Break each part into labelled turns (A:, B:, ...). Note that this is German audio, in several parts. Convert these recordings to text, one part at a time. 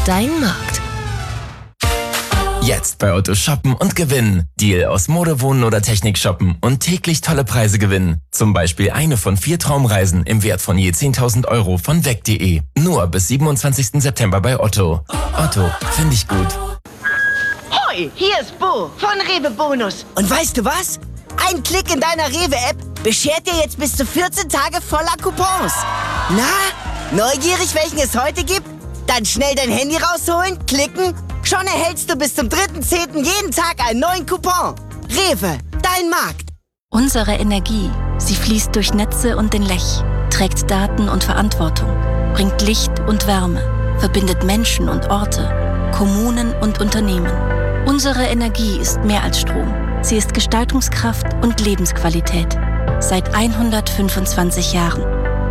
A: dein Markt.
B: Jetzt bei Otto shoppen und gewinnen. Deal aus Mode, Wohnen oder Technik shoppen und täglich tolle Preise gewinnen. Zum Beispiel eine von 4 Traumreisen im Wert von je 10.000 Euro von weg.de. Nur bis 27. September bei Otto. Otto, finde ich gut.
C: Hoi, hier ist Bo von Rewe Bonus. Und weißt du was? Ein Klick in deiner Rewe-App beschert dir jetzt bis zu 14 Tage voller Coupons. Na, neugierig, welchen es heute gibt? Dann schnell dein Handy rausholen, klicken. Schon erhältst du bis zum 3.10. jeden Tag einen neuen Coupon. Rewe, dein Markt.
D: Unsere Energie, sie fließt durch Netze und den Lech, trägt Daten und Verantwortung, bringt Licht und Wärme, verbindet Menschen und Orte, Kommunen und Unternehmen. Unsere Energie ist mehr als Strom. Sie ist Gestaltungskraft und Lebensqualität. Seit 125 Jahren.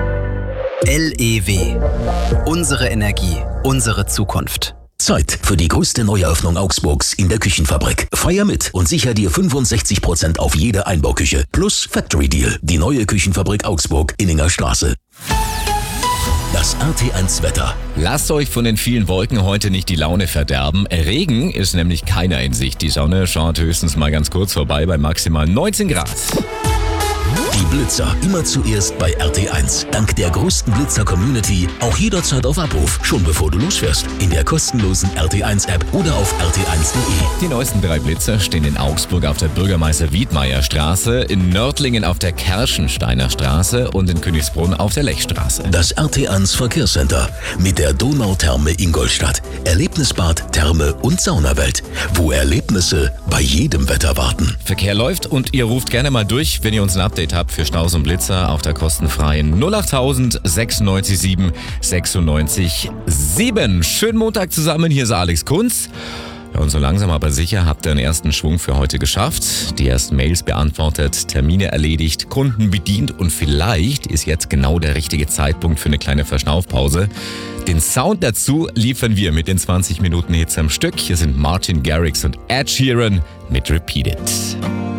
E: LEW. Unsere Energie, unsere Zukunft.
F: Zeit für die größte Neueröffnung Augsburgs in der Küchenfabrik. Feier mit und sicher dir 65% auf jede Einbauküche. Plus Factory Deal. Die neue Küchenfabrik Augsburg, Inninger Straße. Das RT1 Wetter.
G: Lasst euch von den vielen Wolken heute nicht die Laune verderben. Regen ist nämlich keiner in Sicht. Die Sonne schaut höchstens mal ganz kurz vorbei bei maximal 19 Grad.
F: Die Blitzer immer zuerst bei RT1. Dank der größten Blitzer-Community auch jederzeit auf Abruf, schon bevor du losfährst. In der kostenlosen RT1-App oder auf rt1.de.
G: Die neuesten 3 Blitzer stehen in Augsburg auf der Bürgermeister-Wiedmeier-Straße, in Nördlingen auf der Kerschensteiner Straße und in Königsbrunn auf der Lechstraße.
F: Das RT1 Verkehrscenter mit der Donautherme Ingolstadt. Erlebnisbad, Therme und Saunawelt, wo Erlebnisse bei jedem Wetter warten.
G: Verkehr läuft und ihr ruft gerne mal durch, wenn ihr uns ein Update habt für Staus und Blitzer auf der kostenfreien 08000 96 7 96 7. Schönen Montag zusammen, hier ist Alex Kunz. Ja, und so langsam aber sicher habt ihr den ersten Schwung für heute geschafft. Die ersten Mails beantwortet, Termine erledigt, Kunden bedient und vielleicht ist jetzt genau der richtige Zeitpunkt für eine kleine Verschnaufpause. Den Sound dazu liefern wir mit den 20 Minuten Hits am Stück. Hier sind Martin Garrix und Ed Sheeran mit Repeat It.